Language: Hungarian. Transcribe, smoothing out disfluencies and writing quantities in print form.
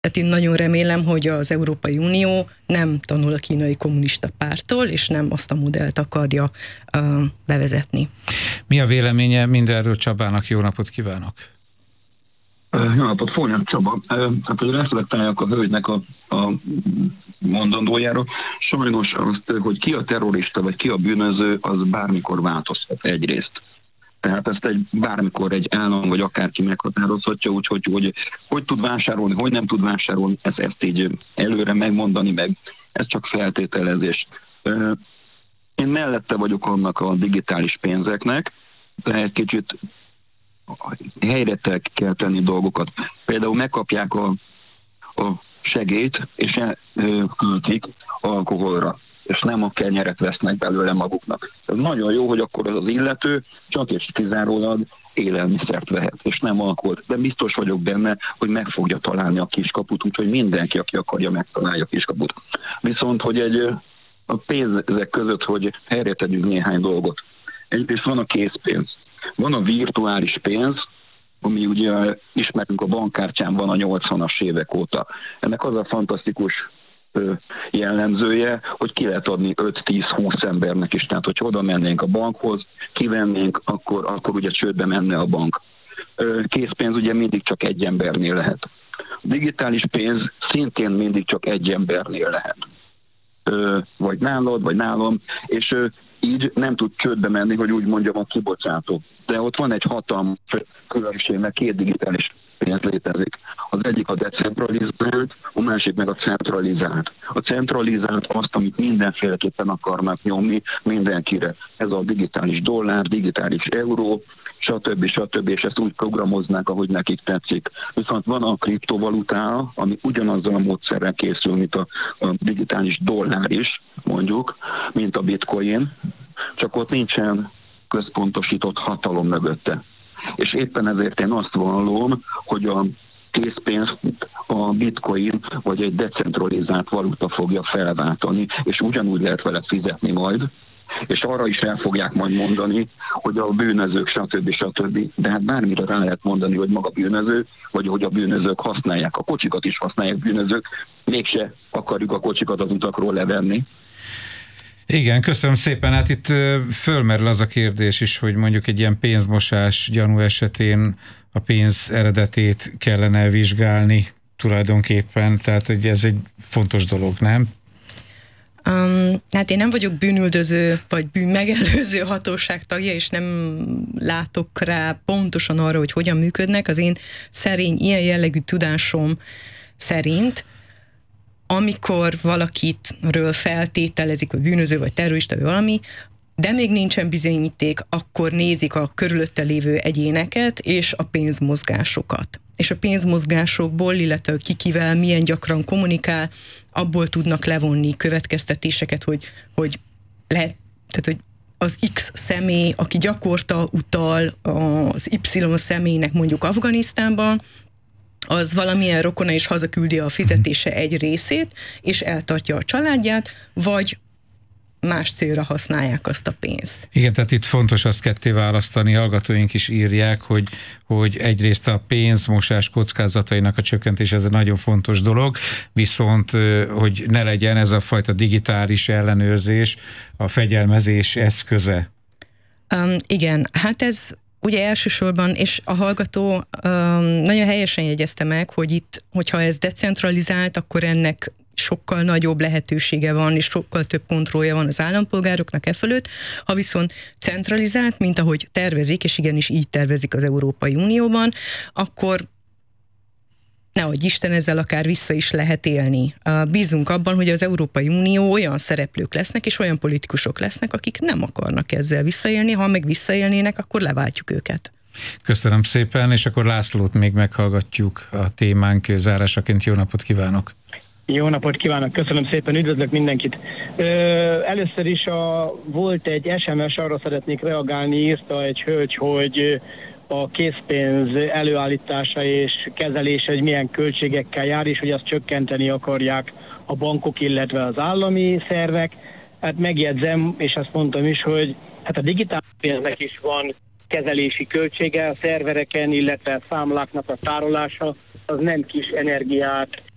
Tehát én nagyon remélem, hogy az Európai Unió nem tanul a kínai kommunista párttól, és nem azt a modellt akarja bevezetni. Mi a véleménye mindenről Csabának? Jó napot kívánok! Jó napot, Fólián Csaba. Hát, hogy reflektáljak a hölgynek a mondandójára, sajnos azt, hogy ki a terrorista, vagy ki a bűnöző, az bármikor változhat egyrészt. Tehát ezt bármikor egy állam, vagy akárki meghatározhatja, úgyhogy hogy tud vásárolni, hogy nem tud vásárolni, ezt így előre megmondani meg, ez csak feltételezés. Én mellette vagyok annak a digitális pénzeknek, de egy kicsit helyre kell tenni dolgokat. Például megkapják a segélyt, és elküldik alkoholra, és nem a kenyeret vesznek belőle maguknak. Ez nagyon jó, hogy akkor az illető csak és kizárólag élelmiszert vehet, és nem alkoholt. De biztos vagyok benne, hogy meg fogja találni a kiskaput, úgyhogy mindenki, aki akarja, megtalálja a kiskaput. Viszont, hogy a pénzek között, hogy helyre tegyünk néhány dolgot. Egyrészt van a készpénz. Van a virtuális pénz, ami ugye ismerünk a bankkártyán van a 80-as évek óta. Ennek az a fantasztikus jellemzője, hogy ki lehet adni 5-10-20 embernek is. Tehát, hogy oda mennénk a bankhoz, kivennénk, akkor ugye csődbe menne a bank. Készpénz ugye mindig csak egy embernél lehet. Digitális pénz szintén mindig csak egy embernél lehet. Vagy nálad, vagy nálam, és így nem tud csődbe menni, hogy úgy mondjam, a kibocsátó. De ott van egy hatalmas különbség, mert két digitális pénz létezik. Az egyik a decentralizált, a másik meg a centralizált. A centralizált azt, amit mindenféleképpen akarnak nyomni mindenkire. Ez a digitális dollár, digitális euró, stb. És ezt úgy programoznák, ahogy nekik tetszik. Viszont van a kriptovalutája, ami ugyanazzal a módszerrel készül, mint a digitális dollár is, mondjuk, mint a bitcoin, csak ott nincsen központosított hatalom mögötte. És éppen ezért én azt vallom, hogy a készpénzt a bitcoin vagy egy decentralizált valuta fogja felváltani, és ugyanúgy lehet vele fizetni majd, és arra is el fogják majd mondani, hogy a bűnözők, stb. De hát bármire rá lehet mondani, hogy maga bűnöző, vagy hogy a bűnözők használják. A kocsikat is használják bűnözők, mégse akarjuk a kocsikat az utakról levenni. Igen, köszönöm szépen. Hát itt fölmerül az a kérdés is, hogy mondjuk egy ilyen pénzmosás gyanú esetén a pénz eredetét kellene vizsgálni tulajdonképpen, tehát ez egy fontos dolog, nem? Hát én nem vagyok bűnüldöző, vagy bűnmegelőző hatóság tagja, és nem látok rá pontosan arra, hogy hogyan működnek. Az én szerény, ilyen jellegű tudásom szerint, amikor valakitről feltételezik, hogy bűnöző, vagy terrorista, vagy valami, de még nincsen bizonyíték, akkor nézik a körülötte lévő egyéneket, és a pénzmozgásokat. És a pénzmozgásokból, illetve kivel milyen gyakran kommunikál, abból tudnak levonni következtetéseket, hogy lehet, tehát, hogy az X személy, aki gyakorta utal az Y személynek mondjuk Afganisztánban, az valamilyen rokona is hazaküldi a fizetése egy részét, és eltartja a családját, vagy más célra használják azt a pénzt. Igen, tehát itt fontos azt ketté választani, hallgatóink is írják, hogy egyrészt a pénzmosás kockázatainak a csökkentés, ez egy nagyon fontos dolog, viszont hogy ne legyen ez a fajta digitális ellenőrzés a fegyelmezés eszköze. Igen, hát ez ugye elsősorban, és a hallgató nagyon helyesen jegyezte meg, hogy itt, hogyha ez decentralizált, akkor ennek sokkal nagyobb lehetősége van, és sokkal több kontrollja van az állampolgároknak e fölött. Ha viszont centralizált, mint ahogy tervezik, és igenis így tervezik az Európai Unióban, akkor nehogy Isten, ezzel akár vissza is lehet élni. Bízunk abban, hogy az Európai Unió olyan szereplők lesznek, és olyan politikusok lesznek, akik nem akarnak ezzel visszaélni, ha meg visszaélnének, akkor leváltjuk őket. Köszönöm szépen, és akkor Lászlót még meghallgatjuk a témánk zárásaként. Jó napot kívánok! Jó napot kívánok, köszönöm szépen, üdvözlök mindenkit. Először is volt egy SMS, arra szeretnék reagálni, írta egy hölgy, hogy a készpénz előállítása és kezelése, hogy milyen költségekkel jár, és hogy azt csökkenteni akarják a bankok, illetve az állami szervek. Hát megjegyzem, és azt mondtam is, hogy hát a digitális pénznek is van kezelési költsége, a szervereken, illetve a számláknak a tárolása, az nem kis energiát